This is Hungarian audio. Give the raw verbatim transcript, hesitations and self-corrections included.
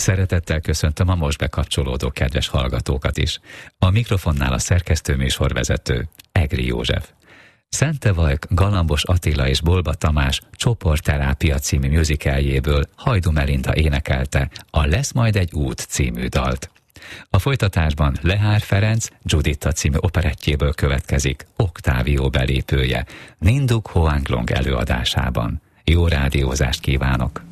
Szeretettel köszöntöm a most bekapcsolódó kedves hallgatókat is. A mikrofonnál a szerkesztő műsorvezető, Egri József. Szentevajk, Galambos Attila és Bolba Tamás Csoportterápia című musicaljéből Hajdú Melinda énekelte a Lesz majd egy út című dalt. A folytatásban Lehár Ferenc Giuditta című operettjéből következik Octavio belépője Ninduk Hoang Long előadásában. Jó rádiózást kívánok!